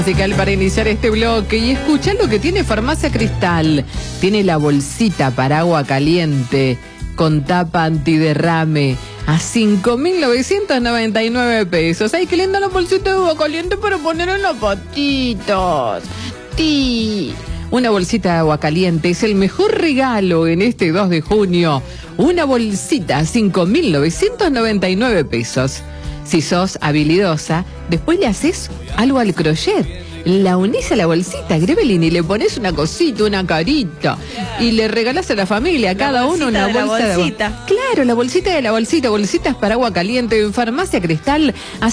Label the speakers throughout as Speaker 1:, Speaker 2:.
Speaker 1: Musical para iniciar este bloque y escuchar lo que tiene Farmacia Cristal. Tiene la bolsita para agua caliente con tapa antiderrame a 5.999 pesos. ¡Ay, qué linda la bolsita de agua caliente para poner en los patitos! ¡Sí! Una bolsita de agua caliente es el mejor regalo en este 2 de junio. Una bolsita a 5.999 pesos. Si sos habilidosa, después le haces algo al crochet. La unís a la bolsita, Grevelin, y le pones una cosita, una carita. Y le regalás a la familia, a cada uno una bolsa de bolsita. Claro, la bolsita de la bolsita, bolsitas para agua caliente en Farmacia Cristal a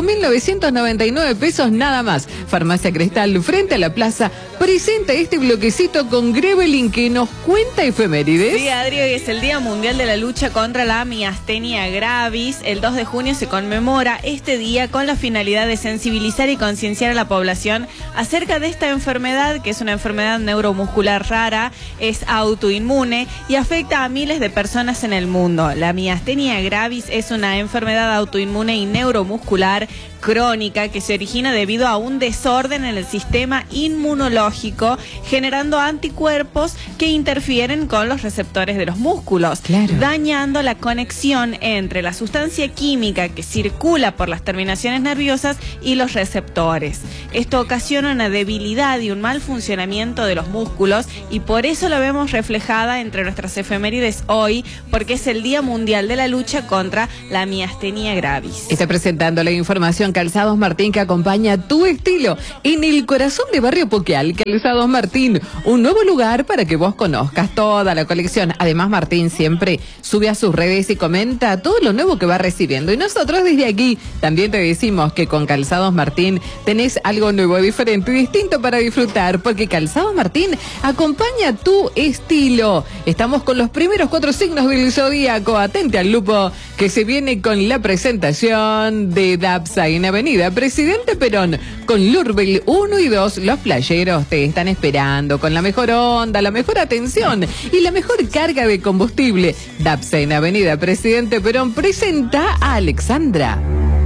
Speaker 1: 5.999 pesos nada más. Farmacia Cristal, frente a la plaza, presenta este bloquecito con Grevelin que nos cuenta efemérides.
Speaker 2: Sí, Adri, hoy es el Día Mundial de la Lucha contra la Miastenia Gravis. El 2 de junio se conmemora este día con la finalidad de sensibilizar y concienciar a la población acerca de esta enfermedad, que es una enfermedad neuromuscular rara, es autoinmune y afecta a miles de personas en el mundo. La miastenia gravis es una enfermedad autoinmune y neuromuscular crónica que se origina debido a un desorden en el sistema inmunológico, generando anticuerpos que interfieren con los receptores de los músculos, dañando la conexión entre la sustancia química que circula por las terminaciones nerviosas y los receptores. Esto ocasiona una debilidad y un mal funcionamiento de los músculos, y por eso lo vemos reflejada entre nuestras efemérides hoy, porque es el Día Mundial de la Lucha contra la Miastenia Gravis.
Speaker 1: Está presentando la información Calzados Martín, que acompaña tu estilo en el corazón de Barrio Poquial. Calzados Martín, un nuevo lugar para que vos conozcas toda la colección. Además, Martín siempre sube a sus redes y comenta todo lo nuevo que va recibiendo. Y nosotros desde aquí también te decimos que con Calzados Martín tenés algo nuevo, diferente y distinto para disfrutar, porque Calzados Martín acompaña tu estilo. Estamos con los primeros 4 signos del zodíaco. Atente al lupo, que se viene con la presentación de Dapsa en Avenida Presidente Perón, con Lurbel 1 y 2. Los playeros te están esperando con la mejor onda, la mejor atención y la mejor carga de combustible. Dapsa en Avenida Presidente Perón presenta a Alexandra.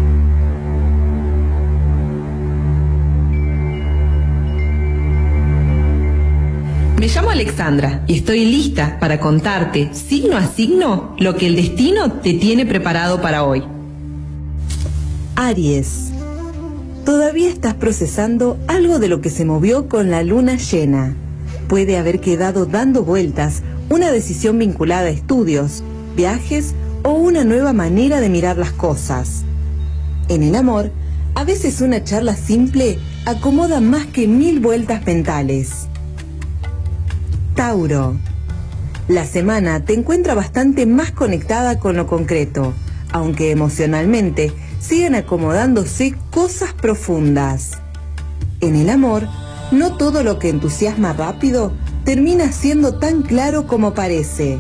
Speaker 3: Me llamo Alexandra y estoy lista para contarte, signo a signo, lo que el destino te tiene preparado para hoy.
Speaker 4: Aries. Todavía estás procesando algo de lo que se movió con la luna llena. Puede haber quedado dando vueltas una decisión vinculada a estudios, viajes o una nueva manera de mirar las cosas. En el amor, a veces una charla simple acomoda más que 1000 vueltas mentales. Tauro. La semana te encuentra bastante más conectada con lo concreto, aunque emocionalmente siguen acomodándose cosas profundas. En el amor, no todo lo que entusiasma rápido termina siendo tan claro como parece.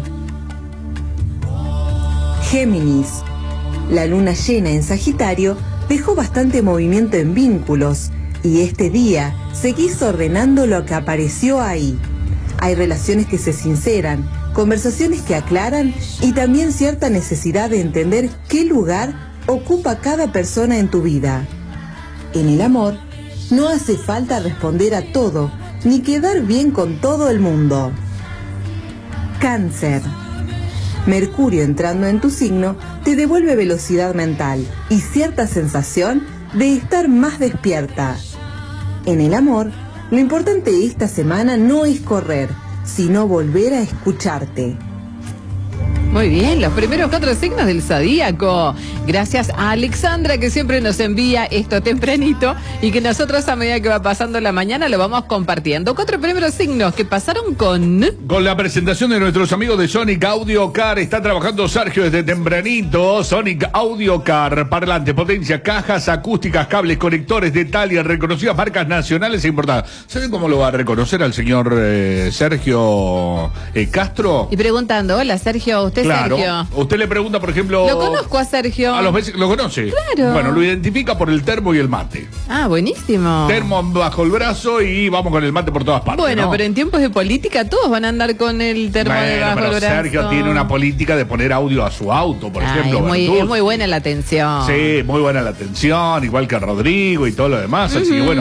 Speaker 4: Géminis. La luna llena en Sagitario dejó bastante movimiento en vínculos, y este día seguís ordenando lo que apareció ahí. Hay relaciones que se sinceran, conversaciones que aclaran y también cierta necesidad de entender qué lugar ocupa cada persona en tu vida. En el amor, no hace falta responder a todo, ni quedar bien con todo el mundo. Cáncer. Mercurio entrando en tu signo te devuelve velocidad mental y cierta sensación de estar más despierta. En el amor, lo importante esta semana no es correr, sino volver a escucharte.
Speaker 1: Muy bien, los primeros 4 signos del zodíaco. Gracias a Alexandra, que siempre nos envía esto tempranito y que nosotros, a medida que va pasando la mañana, lo vamos compartiendo. 4 primeros signos que pasaron con
Speaker 5: la presentación de nuestros amigos de Sonic Audio Car. Está trabajando Sergio desde tempranito. Sonic Audio Car, parlante, potencia, cajas acústicas, cables, conectores de Italia, reconocidas marcas nacionales e importadas. ¿Saben cómo lo va a reconocer al señor Sergio Castro?
Speaker 1: Y preguntando, hola Sergio, ¿usted
Speaker 5: Claro.
Speaker 1: Sergio?
Speaker 5: Usted le pregunta, por ejemplo...
Speaker 1: Lo conozco a Sergio.
Speaker 5: A los veces lo conoce.
Speaker 1: Claro.
Speaker 5: Bueno, lo identifica por el termo y el mate.
Speaker 1: Ah, buenísimo.
Speaker 5: Termo bajo el brazo y vamos con el mate por todas partes.
Speaker 1: Bueno,
Speaker 5: ¿no?
Speaker 1: pero en tiempos de política todos van a andar con el termo debajo del brazo.
Speaker 5: Sergio tiene una política de poner audio a su auto, por ejemplo.
Speaker 1: Es muy buena la atención.
Speaker 5: Sí, muy buena la atención, igual que Rodrigo y todo lo demás. Así que bueno,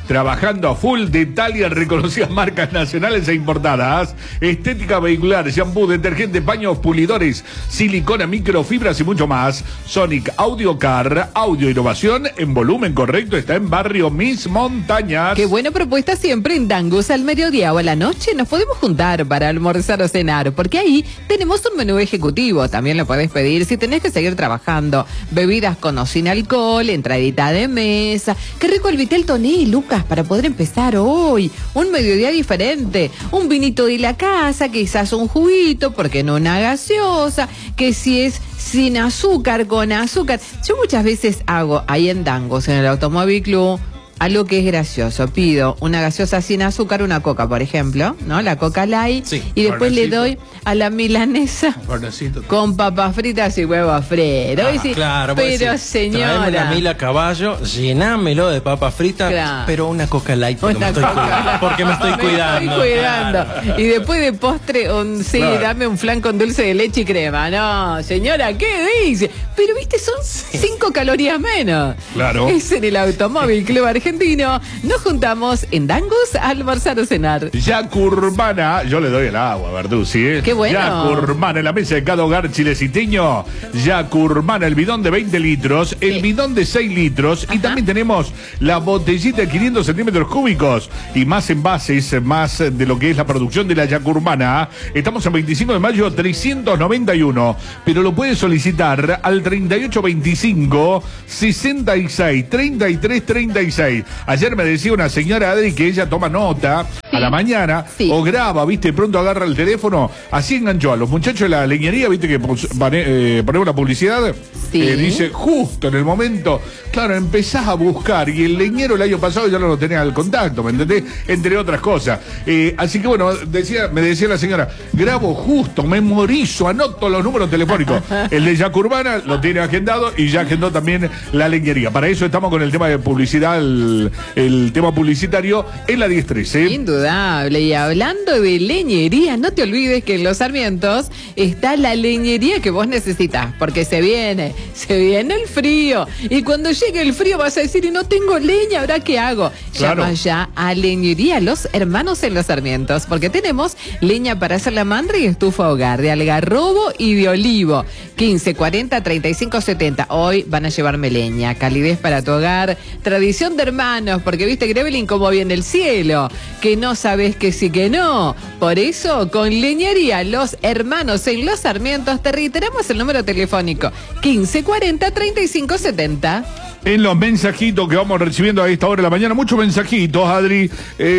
Speaker 5: trabajando a full. Detalia, reconocidas marcas nacionales e importadas. Estética vehicular, shampoo, detergente, paños, pulidores, silicona, microfibras y mucho más. Sonic Audio Car, audio innovación en volumen correcto, está en barrio Mis Montañas.
Speaker 1: Qué buena propuesta siempre en Dangus. Al mediodía o a la noche nos podemos juntar para almorzar o cenar, porque ahí tenemos un menú ejecutivo. También lo podés pedir si tenés que seguir trabajando. Bebidas con o sin alcohol, entradita de mesa. Qué rico el Vitel Toné, Lucas, para poder empezar hoy un mediodía diferente. Un vinito de la casa, quizás un juguito, porque no una gaseosa, que si es sin azúcar, con azúcar. Yo muchas veces hago ahí en Dangos, en el Automóvil Club, algo que es gracioso. Pido una gaseosa sin azúcar, una coca, por ejemplo, ¿no? La Coca Light. Sí, y después le doy a la milanesa con papas fritas y huevos fritos. Sí,
Speaker 6: claro,
Speaker 1: pero señora,
Speaker 6: traeme una Mila Caballo, llenámelo de papas fritas, claro, pero una Coca Light porque me estoy cuidando.
Speaker 1: Y después de postre, dame un flan con dulce de leche y crema. No, señora, ¿qué dice? Pero viste, son 5 calorías menos.
Speaker 5: Claro.
Speaker 1: Es en el Automóvil Club Argentino. Nos juntamos en Dangus a almorzar o cenar.
Speaker 5: Yacurbana, yo le doy el agua, Verduzzi, ¿eh?
Speaker 1: Qué bueno.
Speaker 5: Yacurbana, en la mesa de cada hogar chileciteño. Yacurbana, el bidón de 20 litros, el bidón de 6 litros. Ajá. Y también tenemos la botellita de 500 centímetros cúbicos y más envases, más de lo que es la producción de la Yacurbana. Estamos en 25 de mayo, 391. Pero lo puedes solicitar al 3825 66 33 36. Ayer me decía una señora, Adri, que ella toma nota a la mañana o graba, viste, pronto agarra el teléfono. Así enganchó a los muchachos de la leñería, viste, que ponemos la publicidad. Dice, justo en el momento, claro, empezás a buscar y el leñero el año pasado ya no lo tenía al contacto, ¿me entendés? Entre otras cosas. Así que bueno, me decía la señora, grabo justo, memorizo, anoto los números telefónicos. El de Yacurbana lo tiene agendado y ya agendó también la leñería. Para eso estamos con el tema de publicidad, el tema publicitario en la 1013.
Speaker 1: Indudable. Y hablando de leñería, no te olvides que en Los Sarmientos está la leñería que vos necesitas, porque se viene el frío. Y cuando llegue el frío vas a decir, y no tengo leña, ¿ahora qué hago?
Speaker 5: Claro.
Speaker 1: Llama ya a Leñería Los Hermanos en Los Sarmientos, porque tenemos leña para hacer la mandra y estufa hogar, de algarrobo y de olivo. 15 40 35 70. Hoy van a llevarme leña, calidez para tu hogar, tradición de hermanos, porque viste, Grevelin, como viene el cielo, que no sabes que sí que no. Por eso, con Leñería Los Hermanos en Los Sarmientos, te reiteramos el número telefónico 15 40 35 70.
Speaker 5: En los mensajitos que vamos recibiendo a esta hora de la mañana, muchos mensajitos, Adri,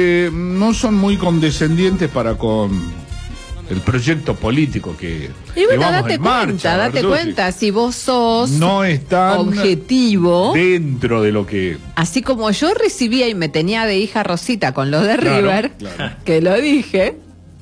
Speaker 5: no son muy condescendientes para con el proyecto político que
Speaker 1: y bueno,
Speaker 5: vamos
Speaker 1: date
Speaker 5: en
Speaker 1: cuenta,
Speaker 5: marcha,
Speaker 1: date cuenta, si vos sos
Speaker 5: no están
Speaker 1: objetivo
Speaker 5: dentro de lo que...
Speaker 1: Así como yo recibía y me tenía de hija Rosita con los de River, que lo dije,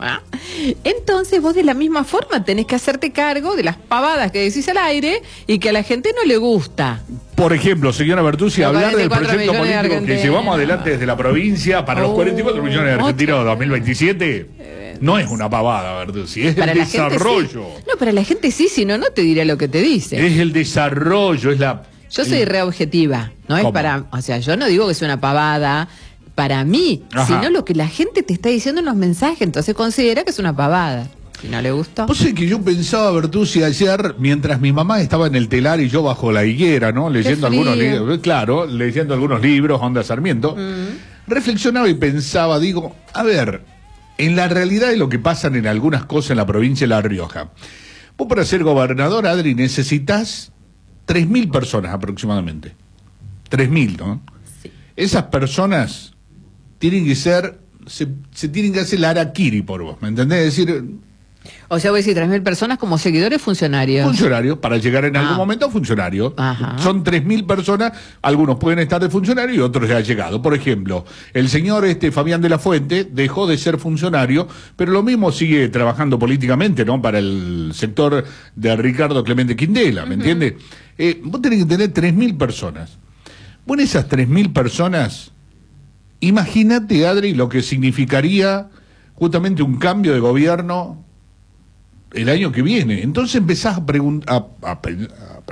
Speaker 1: entonces vos de la misma forma tenés que hacerte cargo de las pavadas que decís al aire y que a la gente no le gusta.
Speaker 5: Por ejemplo, señora Bertuzzi, hablar del proyecto político que llevamos adelante desde la provincia para los 44 millones de argentinos 2027... No es una pavada, Bertuzzi, es para el desarrollo.
Speaker 1: Sí. No, para la gente sí, si no, no te dirá lo que te dice.
Speaker 5: Es el desarrollo, es la...
Speaker 1: Yo soy reobjetiva, no es para... O sea, yo no digo que sea una pavada para mí, sino lo que la gente te está diciendo en los mensajes, entonces considera que es una pavada. Si no le gustó.
Speaker 5: Vos sé que yo pensaba, Bertuzzi, ayer, mientras mi mamá estaba en el telar y yo bajo la higuera, ¿no? Leyendo algunos libros, claro, leyendo algunos libros, Onda Sarmiento, reflexionaba y pensaba, digo, a ver... En la realidad de lo que pasan en algunas cosas en la provincia de La Rioja. Vos para ser gobernador, Adri, necesitas 3.000 personas aproximadamente. 3.000, ¿no? Sí. Esas personas tienen que ser, se tienen que hacer la harakiri por vos, ¿me entendés? Es decir...
Speaker 1: O sea, voy a decir 3.000 personas como seguidores funcionarios.
Speaker 5: Funcionarios, para llegar en algún momento a funcionario. Son 3.000 personas, algunos pueden estar de funcionario y otros ya han llegado. Por ejemplo, el señor Fabián de la Fuente dejó de ser funcionario, pero lo mismo sigue trabajando políticamente, ¿no? Para el sector de Ricardo Clemente Quindela, ¿me entiendes? Vos tenés que tener 3.000 personas. Bueno, esas 3.000 personas, imagínate, Adri, lo que significaría justamente un cambio de gobierno el año que viene. Entonces empezás a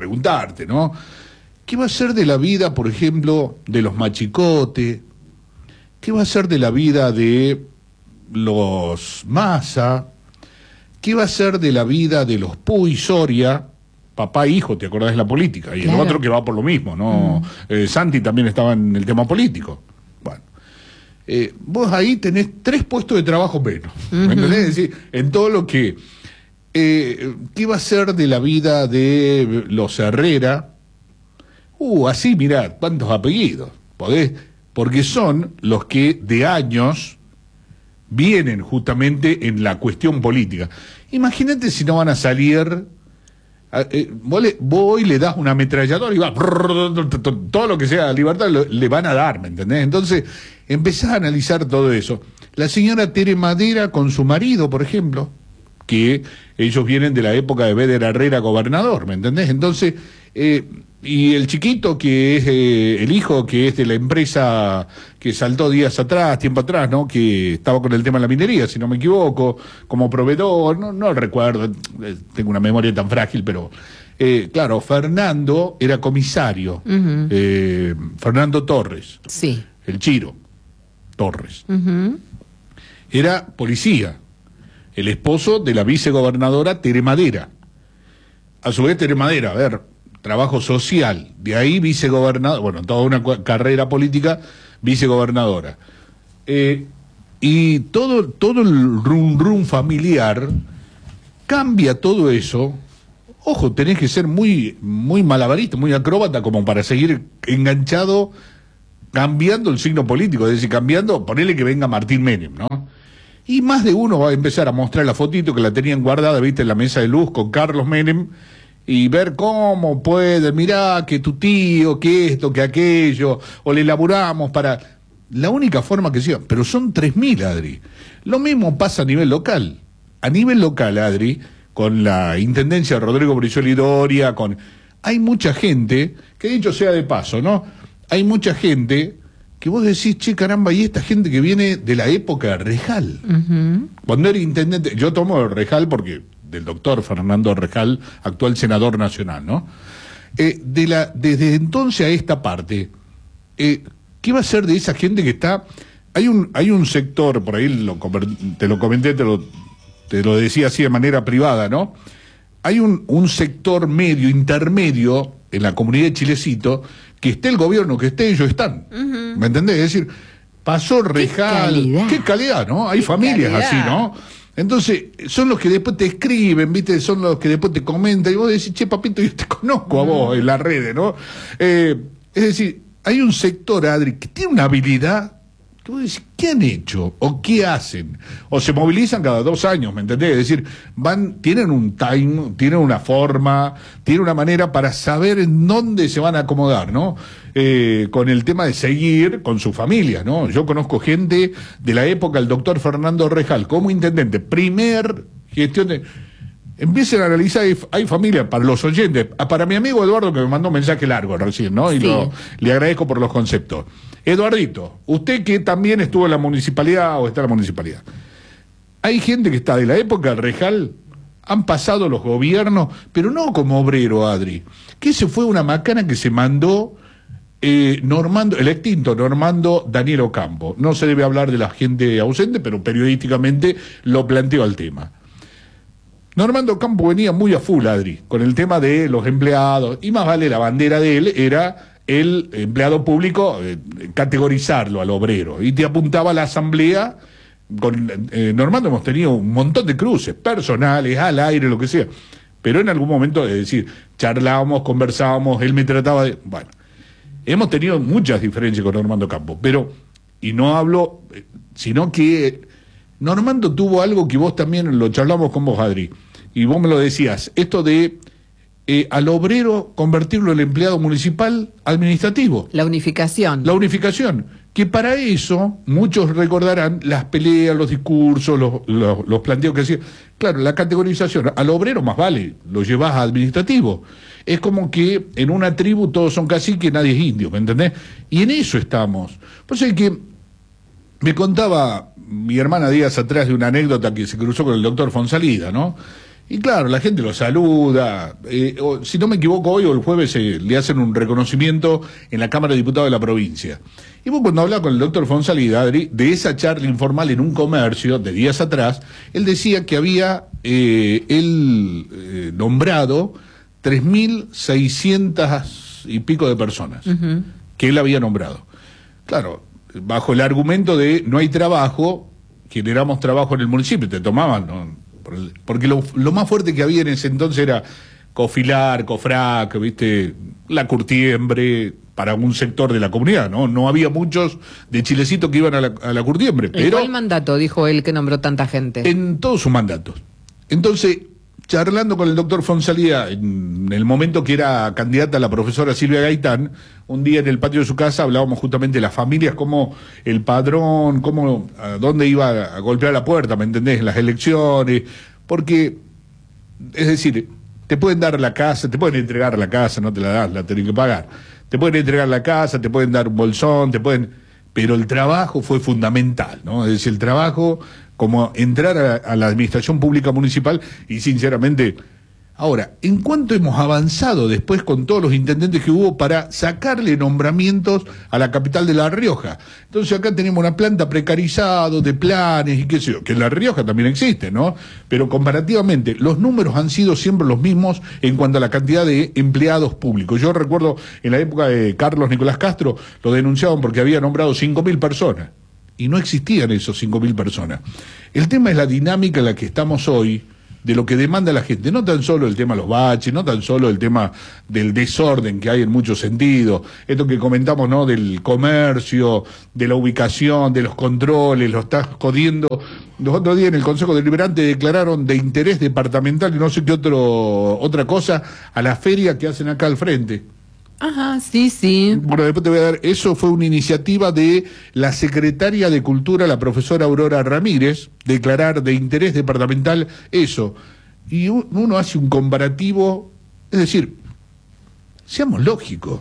Speaker 5: preguntarte, ¿no? ¿Qué va a ser de la vida, por ejemplo, de los Machicote, ¿Qué va a ser de la vida de los Massa? ¿Qué va a ser de la vida de los Puy Soria? Papá e hijo, ¿te acordás de la política? Y claro, el otro que va por lo mismo, ¿no? Santi también estaba en el tema político. Bueno, vos ahí tenés 3 puestos de trabajo menos, ¿me entendés? Es decir, en todo lo que... ¿qué va a ser de la vida de los Herrera? Así, mirá, cuántos apellidos, ¿podés? Porque son los que de años vienen justamente en la cuestión política. Imagínate si no van a salir... vos hoy le das una ametralladora y va todo lo que sea libertad le van a dar, ¿me entendés? Entonces empezás a analizar todo eso. La señora Tere Madera con su marido, por ejemplo, que ellos vienen de la época de Beder Herrera gobernador, ¿me entendés? Entonces, y el chiquito que es el hijo que es de la empresa que saltó tiempo atrás, ¿no? Que estaba con el tema de la minería, si no me equivoco, como proveedor, no recuerdo, tengo una memoria tan frágil, pero claro, Fernando era comisario, Fernando Torres,
Speaker 1: sí,
Speaker 5: el Chiro Torres, era policía, el esposo de la vicegobernadora Tere Madera. A su vez, Tere Madera, a ver, trabajo social, de ahí vicegobernadora, bueno, toda una carrera política, vicegobernadora. Y todo el rum familiar, cambia todo eso. Ojo, tenés que ser muy malabarista, muy acróbata como para seguir enganchado, cambiando el signo político, es decir, ponele que venga Martín Menem, ¿no? Y más de uno va a empezar a mostrar la fotito que la tenían guardada, viste, en la mesa de luz con Carlos Menem, y ver cómo puede, mirá, que tu tío, que esto, que aquello, o le laburamos para... La única forma que sea, pero son 3.000, Adri. Lo mismo pasa a nivel local. A nivel local, Adri, con la intendencia de Rodrigo Brizuela Doria, hay mucha gente, que dicho sea de paso, ¿no? Hay mucha gente que vos decís, che, caramba, y esta gente que viene de la época de Rejal. Cuando era intendente, yo tomo el Rejal del doctor Fernando Rejal, actual senador nacional, ¿no? Desde entonces a esta parte, ¿qué va a ser de esa gente que está? Hay un sector, por ahí te lo comenté, te lo decía así de manera privada, ¿no? Hay un sector intermedio en la comunidad de Chilecito, que esté el gobierno, que esté, ellos están. ¿Me entendés? Es decir, pasó Rejal. Qué calidad, ¿no? Hay familias así, ¿no? Entonces, son los que después te escriben, ¿viste? Son los que después te comentan, y vos decís, che, papito, yo te conozco a vos en las redes, ¿no? Es decir, hay un sector, Adri, que tiene una habilidad, que vos decís, ¿qué han hecho? ¿O qué hacen? O se movilizan cada 2 años, ¿me entendés? Es decir, tienen un time, tienen una forma, tienen una manera para saber en dónde se van a acomodar, ¿no? Con el tema de seguir con su familia, ¿no? Yo conozco gente de la época del doctor Fernando Rejal como intendente, primer gestión de... Empiecen a analizar, hay familia, para los oyentes, para mi amigo Eduardo que me mandó un mensaje largo recién, ¿no? Y sí, le agradezco por los conceptos. Eduardito, usted que también estuvo en la municipalidad o está en la municipalidad, hay gente que está de la época del Rejal, han pasado los gobiernos, pero no como obrero, Adri, que ese fue una macana que se mandó el extinto Normando Daniel Ocampo. No se debe hablar de la gente ausente, pero periodísticamente lo planteo al tema. Normando Ocampo venía muy a full, Adri, con el tema de los empleados, y más vale la bandera de él era el empleado público, categorizarlo al obrero, y te apuntaba a la asamblea. Con Normando hemos tenido un montón de cruces, personales, al aire, lo que sea, pero en algún momento, es decir, charlábamos, conversábamos, él me trataba de... Bueno, hemos tenido muchas diferencias con Normando Ocampo, y no hablo, sino que Normando tuvo algo que vos también lo charlamos con vos, Adri, y vos me lo decías, esto de al obrero convertirlo en empleado municipal administrativo.
Speaker 1: La unificación.
Speaker 5: La unificación, que para eso muchos recordarán las peleas, los discursos, los planteos que hacía. Claro, la categorización, al obrero más vale, lo llevas a administrativo. Es como que en una tribu todos son caciques, nadie es indio, ¿me entendés? Y en eso estamos. Por eso es que me contaba mi hermana días atrás de una anécdota que se cruzó con el doctor Fonsalida, ¿no? Y claro, la gente lo saluda. Si no me equivoco, hoy o el jueves le hacen un reconocimiento en la Cámara de Diputados de la provincia. Y vos, cuando hablaba con el doctor Fonsalida, Adri, de esa charla informal en un comercio de días atrás, él decía que había nombrado 3.600 y pico de personas que él había nombrado. Claro, bajo el argumento de no hay trabajo, generamos trabajo en el municipio, te tomaban, ¿no? Porque lo más fuerte que había en ese entonces era Cofilar, Cofrac, ¿viste? La curtiembre para un sector de la comunidad, ¿no? No había muchos de Chilecito que iban a la curtiembre.
Speaker 1: ¿En cuál mandato dijo él que nombró tanta gente?
Speaker 5: En todos sus mandatos. Entonces, charlando con el doctor Fonsalía, en el momento que era candidata a la profesora Silvia Gaitán, un día en el patio de su casa hablábamos justamente de las familias, cómo el padrón, a dónde iba a golpear la puerta, ¿me entendés? En las elecciones, porque, es decir, te pueden dar la casa, te pueden entregar la casa, no te la das, la tenés que pagar. Te pueden entregar la casa, te pueden dar un bolsón, pero el trabajo fue fundamental, ¿no? Es decir, el trabajo, como entrar a la administración pública municipal, y sinceramente, ahora, ¿en cuánto hemos avanzado después con todos los intendentes que hubo para sacarle nombramientos a la capital de La Rioja? Entonces acá tenemos una planta precarizado de planes y qué sé yo, que en La Rioja también existe, ¿no? Pero comparativamente, los números han sido siempre los mismos en cuanto a la cantidad de empleados públicos. Yo recuerdo en la época de Carlos Nicolás Castro, lo denunciaban porque había nombrado 5.000 personas. Y no existían esos 5.000 personas. El tema es la dinámica en la que estamos hoy, de lo que demanda la gente. No tan solo el tema de los baches, no tan solo el tema del desorden que hay en muchos sentidos. Esto que comentamos, ¿no? Del comercio, de la ubicación, de los controles, lo estás jodiendo. Los otros días en el Consejo Deliberante declararon de interés departamental y no sé qué otra cosa a la feria que hacen acá al frente.
Speaker 1: Ajá, sí, sí.
Speaker 5: Bueno, después te voy a dar, eso fue una iniciativa de la secretaria de Cultura, la profesora Aurora Ramírez, declarar de interés departamental eso. Y uno hace un comparativo, es decir, seamos lógicos.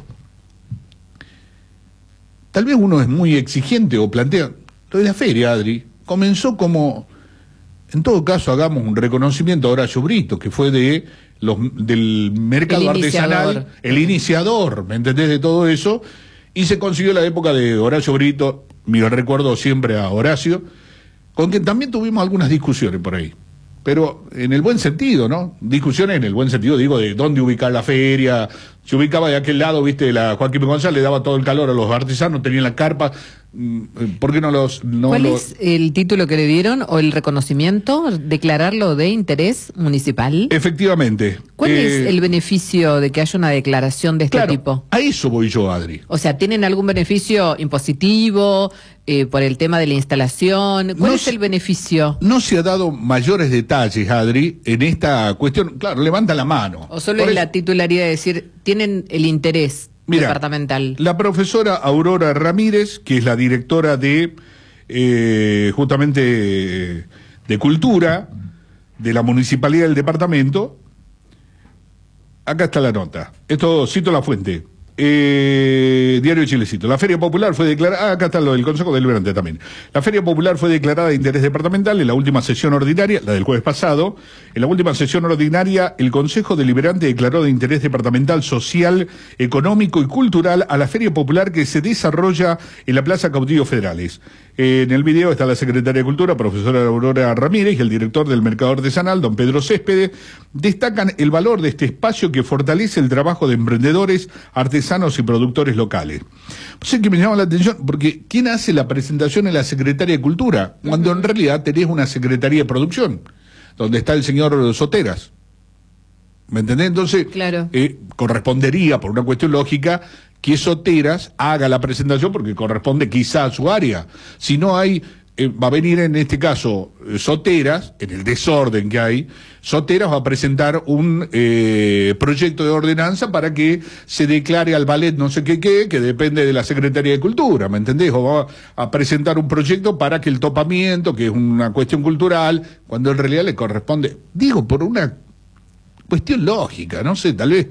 Speaker 5: Tal vez uno es muy exigente o plantea, lo de la feria, Adri, comenzó como, en todo caso, hagamos un reconocimiento a Horacio Brito, que fue del mercado artesanal, el iniciador, ¿me entendés? De todo eso, y se consiguió la época de Horacio Brito, me recuerdo siempre a Horacio, con quien también tuvimos algunas discusiones por ahí, pero en el buen sentido, ¿no? Discusiones en el buen sentido, digo, de dónde ubicar la feria. Se ubicaba de aquel lado, viste, la Joaquín González, le daba todo el calor a los artesanos, tenían la carpa. ¿Por qué no
Speaker 1: ¿Cuál es el título que le dieron o el reconocimiento? ¿Declararlo de interés municipal?
Speaker 5: Efectivamente.
Speaker 1: ¿Cuál es el beneficio de que haya una declaración de este tipo?
Speaker 5: A eso voy yo, Adri.
Speaker 1: O sea, ¿tienen algún beneficio impositivo por el tema de la instalación? ¿Cuál es el beneficio?
Speaker 5: No se ha dado mayores detalles, Adri, en esta cuestión. Claro, levanta la mano.
Speaker 1: ¿O solo es la titularidad de decir, tienen el interés departamental?
Speaker 5: La profesora Aurora Ramírez, que es la directora de justamente de Cultura de la Municipalidad del Departamento, acá está la nota. Esto cito la fuente. Diario Chilecito. La Feria Popular fue declarada, acá está lo del Consejo Deliberante también. La Feria Popular fue declarada de interés departamental en la última sesión ordinaria, la del jueves pasado. En la última sesión ordinaria, el Consejo Deliberante declaró de interés departamental, social, económico y cultural a la Feria Popular que se desarrolla en la Plaza Caudillos Federales. En el video está la secretaria de Cultura, profesora Aurora Ramírez, y el director del Mercado Artesanal, don Pedro Céspedes. Destacan el valor de este espacio que fortalece el trabajo de emprendedores, artesanos y productores locales. Sé que me llama la atención, porque ¿quién hace la presentación es la secretaria de Cultura? Cuando en realidad tenés una secretaría de producción, donde está el señor Soteras. ¿Me entendés? Entonces,
Speaker 1: claro.
Speaker 5: Correspondería, por una cuestión lógica, que Soteras haga la presentación porque corresponde quizá a su área. Si no hay, va a venir en este caso Soteras, en el desorden que hay, Soteras va a presentar un proyecto de ordenanza para que se declare al ballet no sé qué, que depende de la Secretaría de Cultura, ¿me entendés? O va a presentar un proyecto para que el topamiento, que es una cuestión cultural, cuando en realidad le corresponde, digo, por una cuestión lógica, no sé, tal vez...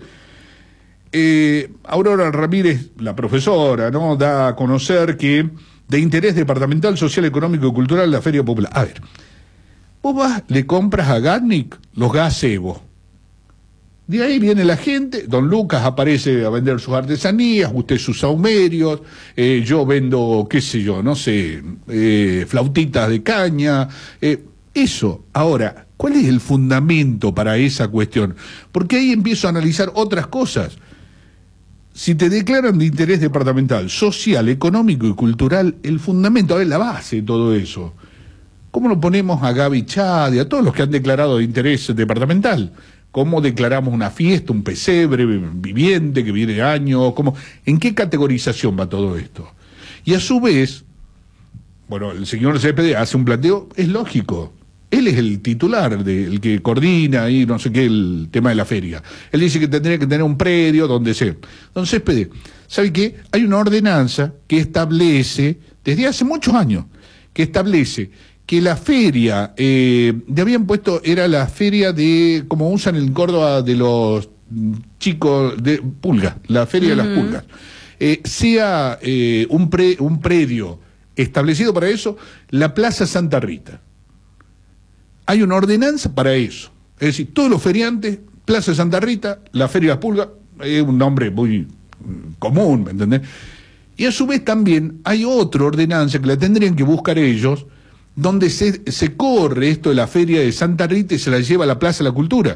Speaker 5: Aurora Ramírez, la profesora, ¿no?, da a conocer que de interés departamental, social, económico y cultural la Feria Popular. A ver, Vos vas, le compras a Gatnik los gazebos. De ahí viene la gente, don Lucas aparece a vender sus artesanías, usted sus saumerios, yo vendo, qué sé yo, no sé, flautitas de caña, eso. Ahora, ¿cuál es el fundamento para esa cuestión? Porque ahí empiezo a analizar otras cosas. Si te declaran de interés departamental, social, económico y cultural, el fundamento, a ver, la base de todo eso, ¿cómo lo ponemos a Gaby Chad y a todos los que han declarado de interés departamental? ¿Cómo declaramos una fiesta, un pesebre viviente que viene años? ¿En qué categorización va todo esto? Y a su vez, bueno, el señor Cepede hace un planteo, es lógico. Él es el titular, el que coordina y no sé qué, el tema de la feria. Él dice que tendría que tener un predio donde se... Don Céspedes, ¿sabe qué? Hay una ordenanza que establece, desde hace muchos años, que establece que la feria, le habían puesto, era la feria de, como usan en Córdoba, de los chicos de pulgas, la feria de las pulgas, sea un predio establecido para eso, la Plaza Santa Rita. Hay una ordenanza para eso. Es decir, todos los feriantes, Plaza Santa Rita, la Feria de las Pulgas, es un nombre muy común, ¿me entendés? Y a su vez también hay otra ordenanza que la tendrían que buscar ellos, donde se corre esto de la Feria de Santa Rita y se la lleva a la Plaza de la Cultura.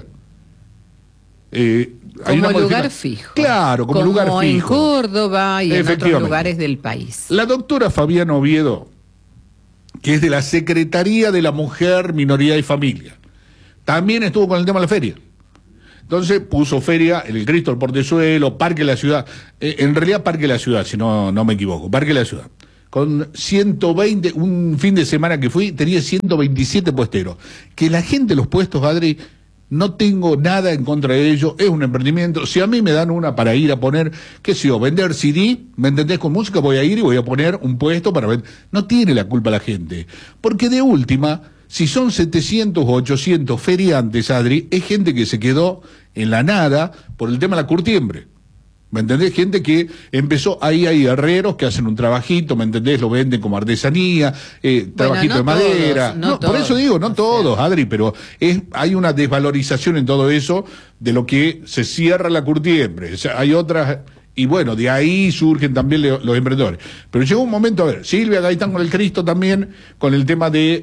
Speaker 1: Como lugar fijo.
Speaker 5: Claro, como lugar fijo.
Speaker 1: Como en Córdoba y en otros lugares del país.
Speaker 5: La doctora Fabiana Oviedo, que es de la Secretaría de la Mujer, Minoría y Familia, también estuvo con el tema de la feria. Entonces puso feria en el Cristo del Portezuelo, Parque de la Ciudad, en realidad Parque de la Ciudad, si no me equivoco, Parque de la Ciudad. Con 120, un fin de semana que fui, tenía 127 puesteros. Que la gente de los puestos, Adri, no tengo nada en contra de ellos, es un emprendimiento. Si a mí me dan una para ir a poner, qué sé yo, vender CD, ¿me entendés? Con música voy a ir y voy a poner un puesto para vender. No tiene la culpa la gente. Porque de última, si son 700 o 800 feriantes, Adri, es gente que se quedó en la nada por el tema de la curtiembre. ¿Me entendés? Gente que empezó, ahí hay herreros que hacen un trabajito, ¿me entendés? Lo venden como artesanía, trabajito de madera. No, por eso digo, no todos, Adri, pero hay una desvalorización en todo eso de lo que se cierra la curtiembre. O sea, hay otras, y bueno, de ahí surgen también los emprendedores. Pero llegó un momento, a ver, Silvia Gaitán con el Cristo también, con el tema de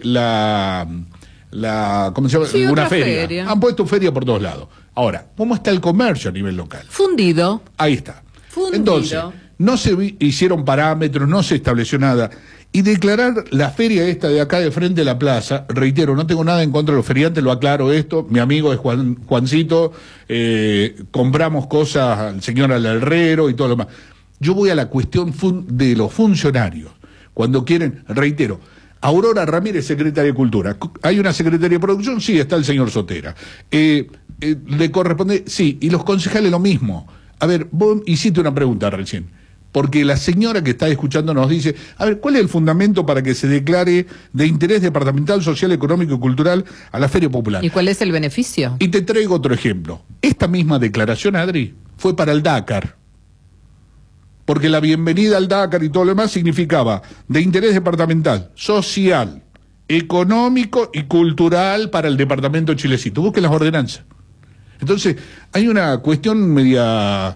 Speaker 5: ¿cómo se llama?
Speaker 1: Sí,
Speaker 5: una feria. Han puesto feria por todos lados. Ahora, ¿cómo está el comercio a nivel local?
Speaker 1: Fundido.
Speaker 5: Ahí está.
Speaker 1: Fundido.
Speaker 5: Entonces, no se hicieron parámetros, no se estableció nada. Y declarar la feria esta de acá de frente a la plaza, reitero, no tengo nada en contra de los feriantes, lo aclaro esto, mi amigo es Juancito, compramos cosas al señor al herrero y todo lo demás. Yo voy a la cuestión de los funcionarios. Cuando quieren, reitero, Aurora Ramírez, secretaria de Cultura. ¿Hay una secretaria de Producción? Sí, está el señor Sotera. ¿Le corresponde? Sí, y los concejales lo mismo. A ver, vos hiciste una pregunta recién, porque la señora que está escuchando nos dice, a ver, ¿cuál es el fundamento para que se declare de interés departamental, social, económico y cultural a la Feria Popular?
Speaker 1: ¿Y cuál es el beneficio?
Speaker 5: Y te traigo otro ejemplo. Esta misma declaración, Adri, fue para el Dakar. Porque la bienvenida al Dakar y todo lo demás significaba de interés departamental, social, económico y cultural para el departamento Chilecito. Busquen las ordenanzas. Entonces, hay una cuestión media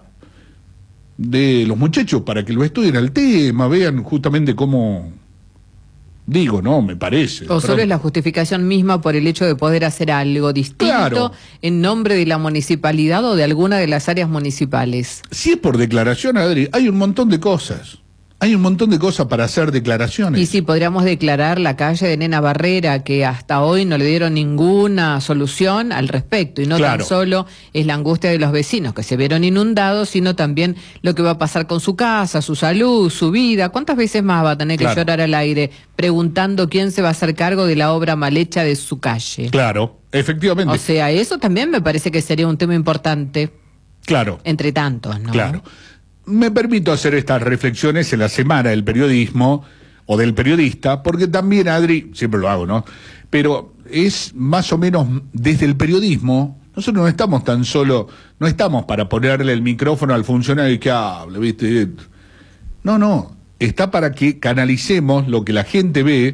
Speaker 5: de los muchachos para que lo estudien al tema, vean justamente cómo... Digo, no, me parece.
Speaker 1: O solo es la justificación misma por el hecho de poder hacer algo distinto, claro, en nombre de la municipalidad o de alguna de las áreas municipales.
Speaker 5: Si es por declaración, Adri, hay un montón de cosas. Hay un montón de cosas para hacer declaraciones.
Speaker 1: Y sí, podríamos declarar la calle de Nena Barrera, que hasta hoy no le dieron ninguna solución al respecto. Y no
Speaker 5: claro,
Speaker 1: tan solo es la angustia de los vecinos que se vieron inundados, sino también lo que va a pasar con su casa, su salud, su vida. ¿Cuántas veces más va a tener que
Speaker 5: claro,
Speaker 1: llorar al aire preguntando quién se va a hacer cargo de la obra mal hecha de su calle?
Speaker 5: Claro, efectivamente.
Speaker 1: O sea, eso también me parece que sería un tema importante.
Speaker 5: Claro.
Speaker 1: Entre tantos, ¿no?
Speaker 5: Claro. Me permito hacer estas reflexiones en la semana del periodismo o del periodista, porque también, Adri, siempre lo hago, ¿no? Pero es más o menos desde el periodismo, nosotros no estamos tan solo, no estamos para ponerle el micrófono al funcionario y que hable, ¿viste? No, está para que canalicemos lo que la gente ve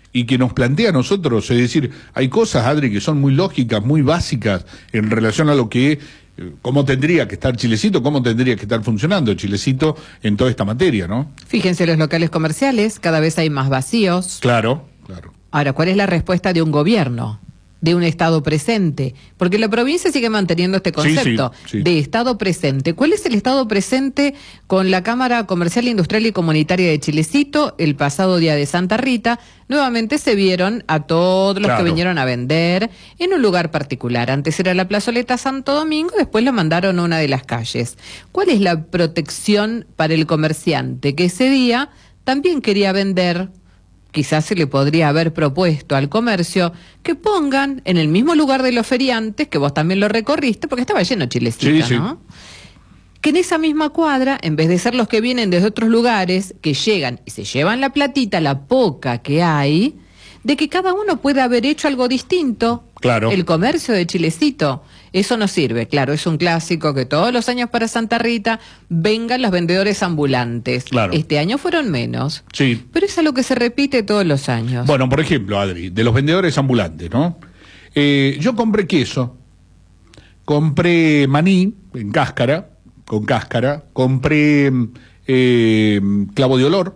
Speaker 5: y que nos plantea a nosotros, es decir, hay cosas, Adri, que son muy lógicas, muy básicas en relación a lo que, cómo tendría que estar Chilecito, cómo tendría que estar funcionando Chilecito en toda esta materia, ¿no?
Speaker 1: Fíjense, los locales comerciales, cada vez hay más vacíos.
Speaker 5: Claro, claro.
Speaker 1: Ahora, ¿cuál es la respuesta de un gobierno? De un Estado presente, porque la provincia sigue manteniendo este concepto
Speaker 5: sí.
Speaker 1: de Estado presente. ¿Cuál es el Estado presente con la Cámara Comercial, Industrial y Comunitaria de Chilecito? El pasado día de Santa Rita, nuevamente se vieron a todos los que vinieron a vender en un lugar particular. Antes era la plazoleta Santo Domingo, después lo mandaron a una de las calles. ¿Cuál es la protección para el comerciante que ese día también quería vender? Quizás se le podría haber propuesto al comercio que pongan en el mismo lugar de los feriantes, que vos también lo recorriste, porque estaba lleno Chilecito, ¿no? Que en esa misma cuadra, en vez de ser los que vienen desde otros lugares, que llegan y se llevan la platita, la poca que hay, de que cada uno pueda haber hecho algo distinto.
Speaker 5: Claro.
Speaker 1: El comercio de Chilecito, eso no sirve. Claro, es un clásico que todos los años para Santa Rita vengan los vendedores ambulantes.
Speaker 5: Claro.
Speaker 1: Este año fueron menos.
Speaker 5: Sí.
Speaker 1: Pero es algo que se repite todos los años.
Speaker 5: Bueno, por ejemplo, Adri, de los vendedores ambulantes, ¿no? Yo compré queso, compré maní en cáscara, con cáscara, compré clavo de olor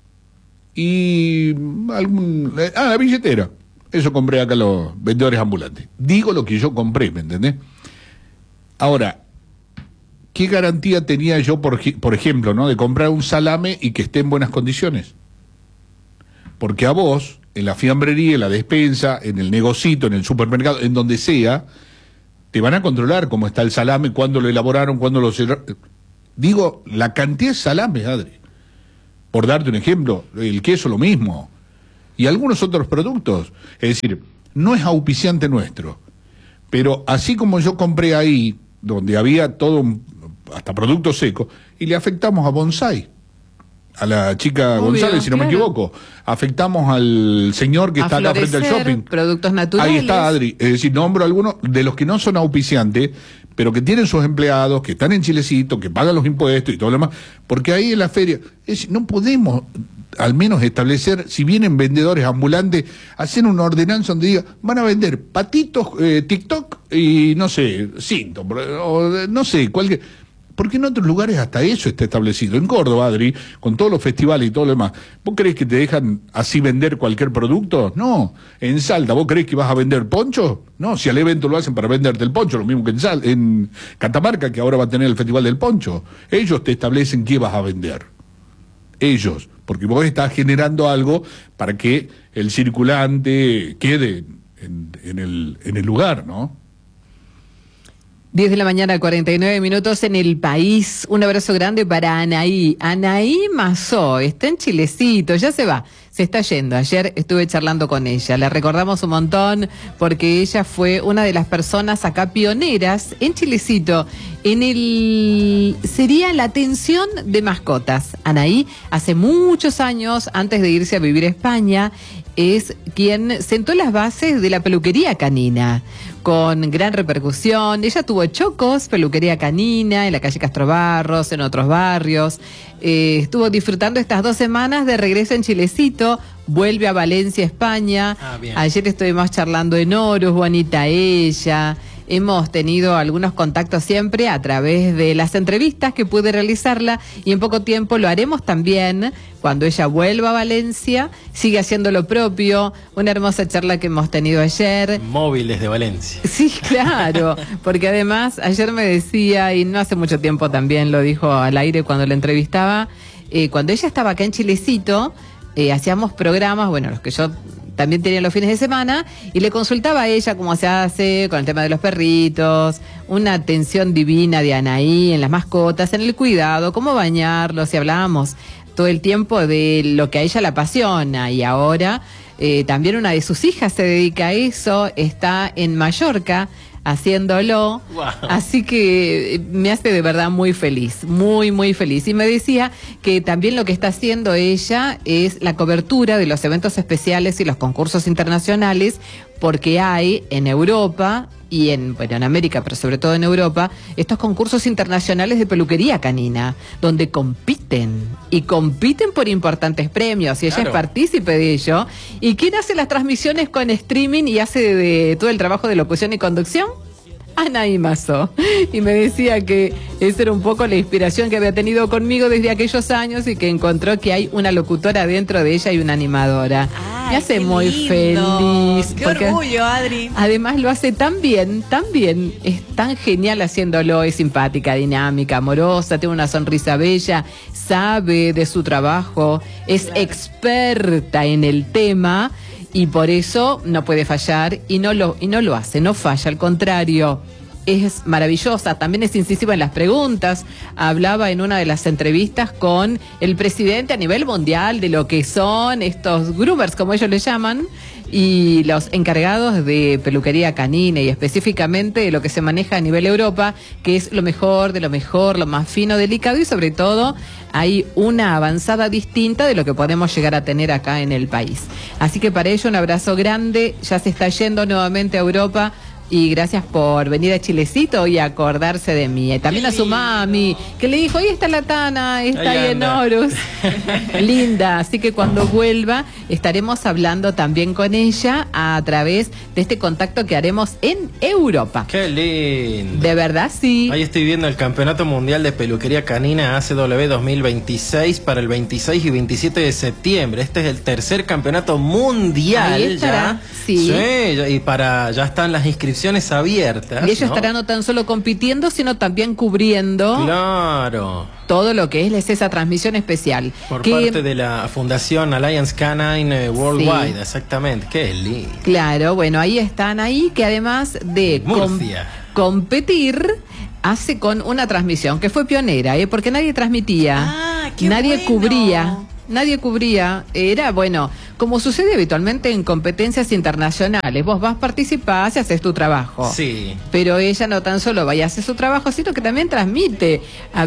Speaker 5: y la billetera. Eso compré acá los vendedores ambulantes. Digo lo que yo compré, ¿me entendés? Ahora, ¿qué garantía tenía yo, por ejemplo, ¿no? de comprar un salame y que esté en buenas condiciones? Porque a vos, en la fiambrería, en la despensa, en el negocito, en el supermercado, en donde sea, te van a controlar cómo está el salame, cuándo lo elaboraron, cuándo lo cerraron. Digo, la cantidad de salames, Adri. Por darte un ejemplo, el queso lo mismo. Y algunos otros productos. Es decir, no es auspiciante nuestro. Pero así como yo compré ahí, donde había todo, hasta productos secos, y le afectamos a Bonsai, a la chica González, si no me equivoco. Afectamos al señor que está acá frente al shopping.
Speaker 1: Productos naturales.
Speaker 5: Ahí está, Adri. Es decir, nombro algunos de los que no son auspiciantes, pero que tienen sus empleados, que están en Chilecito, que pagan los impuestos y todo lo demás. Porque ahí en la feria, no podemos al menos establecer, si vienen vendedores ambulantes, hacer una ordenanza donde diga, van a vender patitos, TikTok y no sé, cinto, o no sé, cualquier... Porque en otros lugares hasta eso está establecido. En Córdoba, Adri, con todos los festivales y todo lo demás, ¿vos creés que te dejan así vender cualquier producto? No. En Salta, ¿vos creés que vas a vender poncho? No, si al evento lo hacen para venderte el poncho, lo mismo que en Catamarca, que ahora va a tener el Festival del Poncho. Ellos te establecen qué vas a vender. Ellos. Porque vos estás generando algo para que el circulante quede en el lugar, ¿no?
Speaker 1: 10 de la mañana, 49 minutos en el país. Un abrazo grande para Anaí. Anaí Mazó, está en Chilecito, ya se va, se está yendo. Ayer estuve charlando con ella, la recordamos un montón porque ella fue una de las personas acá pioneras en Chilecito, sería la atención de mascotas. Anaí, hace muchos años, antes de irse a vivir a España, es quien sentó las bases de la peluquería canina, con gran repercusión. Ella tuvo Chocos, peluquería canina, en la calle Castro Barros, en otros barrios. Estuvo disfrutando estas 2 semanas de regreso en Chilecito, vuelve a Valencia, España. Ayer estuvimos charlando en Horus, bonita ella. Hemos tenido algunos contactos siempre a través de las entrevistas que pude realizarla y en poco tiempo lo haremos también cuando ella vuelva a Valencia, sigue haciendo lo propio. Una hermosa charla que hemos tenido ayer.
Speaker 6: Móviles de Valencia.
Speaker 1: Sí, claro, porque además ayer me decía, y no hace mucho tiempo también lo dijo al aire cuando la entrevistaba, cuando ella estaba acá en Chilecito, hacíamos programas, bueno, los que yo también tenía los fines de semana, y le consultaba a ella cómo se hace con el tema de los perritos, una atención divina de Anaí en las mascotas, en el cuidado, cómo bañarlos, y hablábamos todo el tiempo de lo que a ella la apasiona, y ahora también una de sus hijas se dedica a eso, está en Mallorca haciéndolo, wow. Así que me hace de verdad muy feliz, muy, muy feliz. Y me decía que también lo que está haciendo ella es la cobertura de los eventos especiales y los concursos internacionales, porque hay en Europa y en América, pero sobre todo en Europa, estos concursos internacionales de peluquería canina, donde compiten por importantes premios, y ella es partícipe de ello. ¿Y quién hace las transmisiones con streaming y hace de todo el trabajo de locución y conducción? Anaí Mazo. Y me decía que esa era un poco la inspiración que había tenido conmigo desde aquellos años y que encontró que hay una locutora dentro de ella y una animadora.
Speaker 2: Ay,
Speaker 1: me hace muy
Speaker 2: lindo.
Speaker 1: feliz.
Speaker 2: Qué orgullo, Adri.
Speaker 1: Además lo hace tan bien, es tan genial haciéndolo, es simpática, dinámica, amorosa, tiene una sonrisa bella, sabe de su trabajo, es experta en el tema. Y por eso no puede fallar y no lo hace, no falla, al contrario, es maravillosa. También es incisiva en las preguntas. Hablaba en una de las entrevistas con el presidente a nivel mundial de lo que son estos groomers, como ellos le llaman, y los encargados de peluquería canina, y específicamente de lo que se maneja a nivel Europa, que es lo mejor de lo mejor, lo más fino, delicado, y sobre todo hay una avanzada distinta de lo que podemos llegar a tener acá en el país. Así que para ello un abrazo grande. Ya se está yendo nuevamente a Europa. Y gracias por venir a Chilecito y acordarse de mí. Y también a su mami, que le dijo, ahí está la Tana, está ahí en Horus. Linda. Así que cuando vuelva estaremos hablando también con ella a través de este contacto que haremos en Europa.
Speaker 6: ¡Qué lindo!
Speaker 1: De verdad, sí.
Speaker 6: Ahí estoy viendo el Campeonato Mundial de Peluquería Canina ACW 2026 para el 26 y 27 de septiembre. Este es el tercer campeonato mundial.
Speaker 1: Ahí estará,
Speaker 6: ya.
Speaker 1: Sí.
Speaker 6: Y ya están las inscripciones abiertas.
Speaker 1: Y ellos estarán no tan solo compitiendo, sino también cubriendo todo lo que es esa transmisión especial.
Speaker 6: Por parte de la Fundación Alliance Canine Worldwide, exactamente. Qué lindo.
Speaker 1: Claro, bueno, ahí están ahí, que además de competir, hace con una transmisión que fue pionera, porque nadie transmitía, nadie cubría, era como sucede habitualmente en competencias internacionales, vos vas, participás y haces tu trabajo.
Speaker 6: Sí.
Speaker 1: Pero ella no tan solo va y hace su trabajo, sino que también transmite,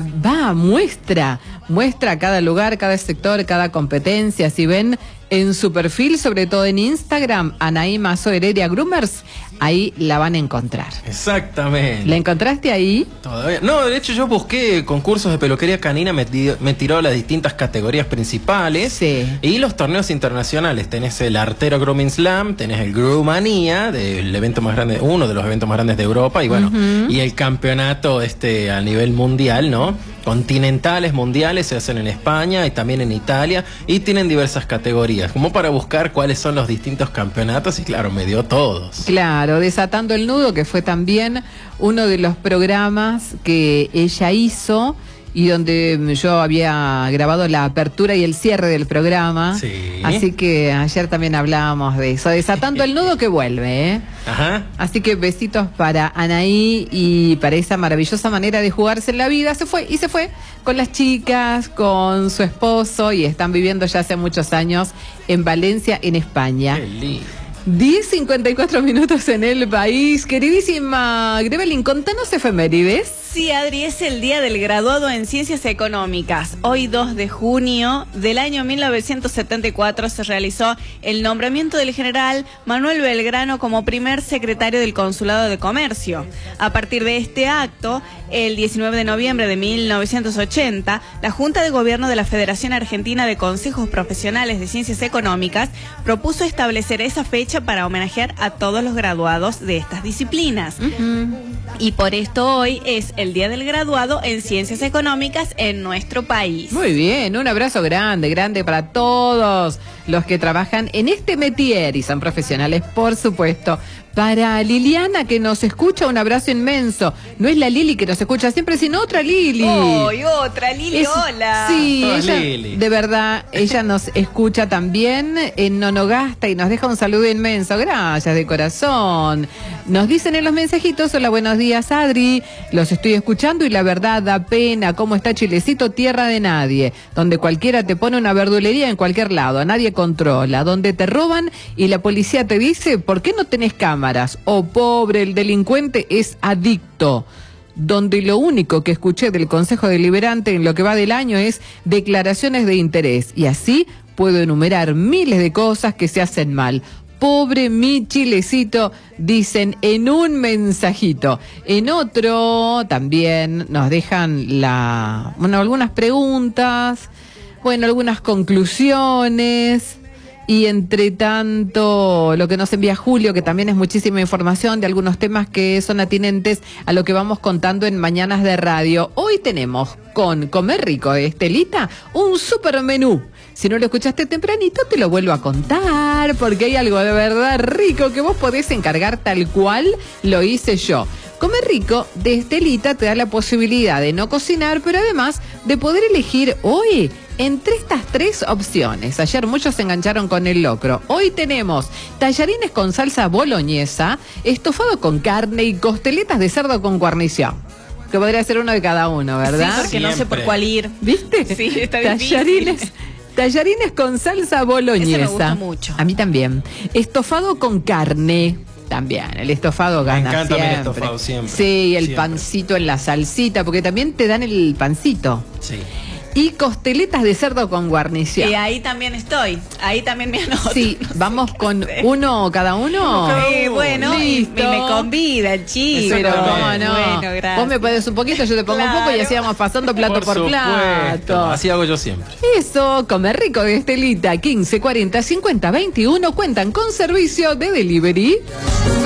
Speaker 1: muestra cada lugar, cada sector, cada competencia. Si ven en su perfil, sobre todo en Instagram, Anaí Mazo Heredia Groomers, ahí la van a encontrar.
Speaker 6: Exactamente.
Speaker 1: ¿La encontraste ahí?
Speaker 6: Todavía. No, de hecho yo busqué concursos de peluquería canina, me tiró las distintas categorías principales.
Speaker 1: Sí.
Speaker 6: Y los torneos internacionales. Tenés el Artero Grooming Slam, tenés el Groomania, del evento más grande, uno de los eventos más grandes de Europa, y y el campeonato a nivel mundial, ¿no? Continentales, mundiales, se hacen en España y también en Italia, y tienen diversas categorías, como para buscar cuáles son los distintos campeonatos, y claro, me dio todos.
Speaker 1: Claro, Desatando el Nudo, que fue también uno de los programas que ella hizo y donde yo había grabado la apertura y el cierre del programa.
Speaker 6: Sí.
Speaker 1: Así que ayer también hablábamos de eso. Desatando el Nudo, que vuelve, ¿eh?
Speaker 6: Ajá.
Speaker 1: Así que besitos para Anaí y para esa maravillosa manera de jugarse en la vida. Se fue con las chicas, con su esposo, y están viviendo ya hace muchos años en Valencia, en España.
Speaker 6: Qué lindo.
Speaker 1: 10:54 minutos en el país. Queridísima Grevelin, contanos efemérides.
Speaker 2: Sí, Adri, es el día del graduado en Ciencias Económicas. Hoy, 2 de junio del año 1974, se realizó el nombramiento del general Manuel Belgrano como primer secretario del Consulado de Comercio. A partir de este acto, el 19 de noviembre de 1980, la Junta de Gobierno de la Federación Argentina de Consejos Profesionales de Ciencias Económicas propuso establecer esa fecha para homenajear a todos los graduados de estas disciplinas. Y por esto hoy es el Día del Graduado en Ciencias Económicas en nuestro país.
Speaker 1: Muy bien, un abrazo grande para todos los que trabajan en este métier y son profesionales, por supuesto. Para Liliana, que nos escucha, un abrazo inmenso. No es la Lili que nos escucha siempre, sino otra Lili.
Speaker 2: Otra Lili, hola.
Speaker 1: Sí, ella,
Speaker 6: Lili.
Speaker 1: De verdad, ella nos escucha también en Nonogasta y nos deja un saludo inmenso. Gracias de corazón. Nos dicen en los mensajitos: hola, buenos días, Adri. Los estoy escuchando y la verdad da pena cómo está Chilecito, tierra de nadie, donde cualquiera te pone una verdulería en cualquier lado, nadie controla, donde te roban y la policía te dice, ¿por qué no tenés cámara? O pobre, el delincuente es adicto. Donde lo único que escuché del Consejo Deliberante en lo que va del año es declaraciones de interés. Y así puedo enumerar miles de cosas que se hacen mal. Pobre mi chilecito, dicen en un mensajito. En otro también nos dejan algunas preguntas, algunas conclusiones. Y entre tanto, lo que nos envía Julio, que también es muchísima información de algunos temas que son atinentes a lo que vamos contando en Mañanas de Radio. Hoy tenemos con Comer Rico de Estelita un super menú. Si no lo escuchaste tempranito, te lo vuelvo a contar, porque hay algo de verdad rico que vos podés encargar tal cual lo hice yo. Comer Rico de Estelita te da la posibilidad de no cocinar, pero además de poder elegir hoy entre estas 3 opciones. Ayer muchos se engancharon con el locro. Hoy tenemos tallarines con salsa boloñesa, estofado con carne y costeletas de cerdo con guarnición. Que podría ser uno de cada uno, ¿verdad?
Speaker 2: Sí, porque no sé por cuál ir.
Speaker 1: ¿Viste?
Speaker 2: Sí, está difícil.
Speaker 1: Tallarines con salsa boloñesa.
Speaker 2: Ese me gusta mucho.
Speaker 1: A mí también. Estofado con carne. También, el estofado gana
Speaker 6: Me encanta
Speaker 1: siempre.
Speaker 6: el estofado siempre.
Speaker 1: Sí, el
Speaker 6: siempre.
Speaker 1: Pancito en la salsita, porque también te dan el pancito.
Speaker 6: Sí.
Speaker 1: Y costeletas de cerdo con guarnición.
Speaker 2: Y ahí también estoy. Ahí también me anoto.
Speaker 1: Sí, vamos con uno cada uno.
Speaker 2: Bueno,
Speaker 1: listo.
Speaker 2: y me convida el chico.
Speaker 1: Pero cómo no.
Speaker 2: Bueno, gracias.
Speaker 1: Vos me pones un poquito, yo te pongo un poco y así vamos pasando plato por plato.
Speaker 6: Así hago yo siempre.
Speaker 1: Eso, Comer Rico de Estelita, 15 40 50 21, cuentan con servicio de delivery.